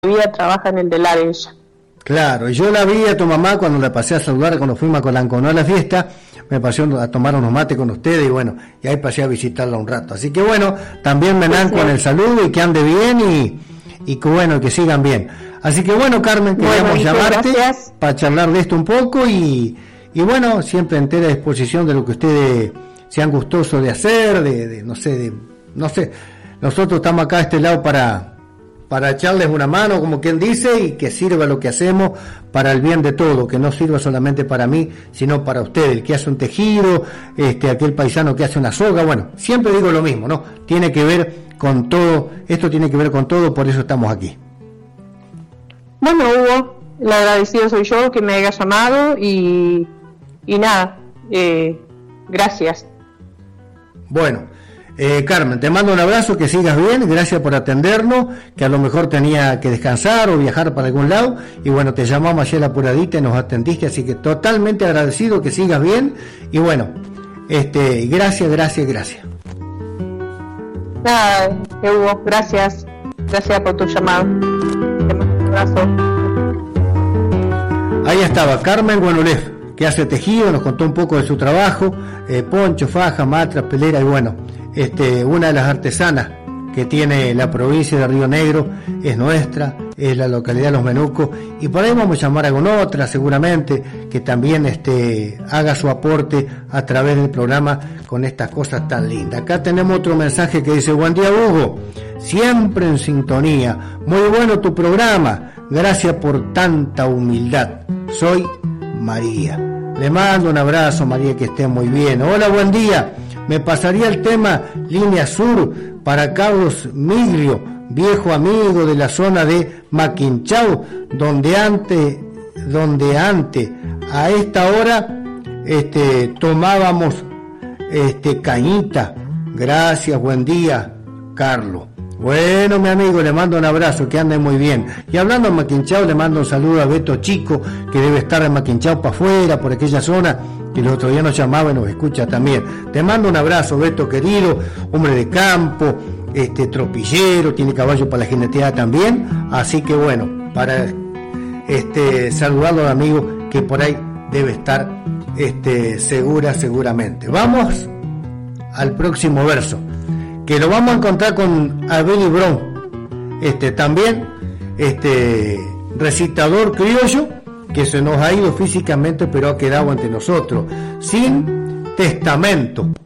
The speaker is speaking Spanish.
todavía trabaja en el delar ella. Claro, y yo la vi a tu mamá cuando la pasé a saludar cuando fuimos a Colanconó a la fiesta, me pasé a tomar unos mates con ustedes y bueno, y ahí pasé a visitarla un rato. Así que bueno, también me dan con el saludo y que ande bien y que bueno, que sigan bien. Así que bueno, Carmen, queríamos llamarte para charlar de esto un poco y bueno, siempre entera disposición de lo que ustedes sean gustosos de hacer, no sé, nosotros estamos acá a este lado para echarles una mano, como quien dice, y que sirva lo que hacemos para el bien de todo, que no sirva solamente para mí, sino para usted, el que hace un tejido, aquel paisano que hace una soga, bueno, siempre digo lo mismo, ¿no? Tiene que ver con todo, esto tiene que ver con todo, por eso estamos aquí. Bueno, Hugo, el agradecido soy yo que me haya llamado y nada, gracias. Bueno, Carmen, te mando un abrazo, que sigas bien, gracias por atendernos, que a lo mejor tenía que descansar o viajar para algún lado, y bueno, te llamamos ayer apuradita y nos atendiste, así que totalmente agradecido, que sigas bien, y bueno, gracias. Nada, Hugo, gracias por tu llamado. Te mando un abrazo. Ahí estaba Carmen Guanulef, que hace tejido, nos contó un poco de su trabajo, poncho, faja, matras, pelera, y bueno, una de las artesanas que tiene la provincia de Río Negro es nuestra, es la localidad de Los Menucos, y por ahí vamos a llamar a otra seguramente que también haga su aporte a través del programa con estas cosas tan lindas. Acá tenemos otro mensaje que dice: buen día, Hugo, siempre en sintonía, muy bueno tu programa, gracias por tanta humildad, soy María. Le mando un abrazo, María, que esté muy bien. Hola, buen día. Me pasaría el tema Línea Sur para Carlos Miglio, viejo amigo de la zona de Maquinchao, donde antes a esta hora tomábamos cañita. Gracias, buen día, Carlos. Bueno, mi amigo, le mando un abrazo, que ande muy bien. Y hablando de Maquinchao, le mando un saludo a Beto Chico, que debe estar en Maquinchao para afuera, por aquella zona, que el otro día nos llamaba y nos escucha también. Te mando un abrazo, Beto querido, hombre de campo, tropillero, tiene caballo para la jineteada también. Así que bueno, para saludarlo al amigo que por ahí debe estar seguramente. Vamos al próximo verso, que lo vamos a encontrar con Abel Brown, también recitador criollo que se nos ha ido físicamente, pero ha quedado ante nosotros, Sin Testamento.